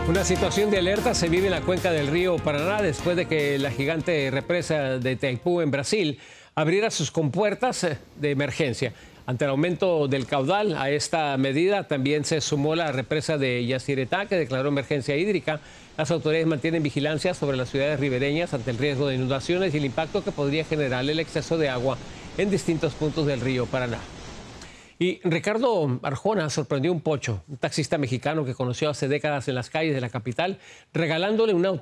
Una situación de alerta se vive en la cuenca del río Paraná después de que la gigante represa de Itaipú en Brasil abriera sus compuertas de emergencia. Ante el aumento del caudal a esta medida también se sumó la represa de Yacyretá, que declaró emergencia hídrica. Las autoridades mantienen vigilancia sobre las ciudades ribereñas ante el riesgo de inundaciones y el impacto que podría generar el exceso de agua en distintos puntos del río Paraná. Y Ricardo Arjona sorprendió a un pocho, un taxista mexicano que conoció hace décadas en las calles de la capital, regalándole un auto.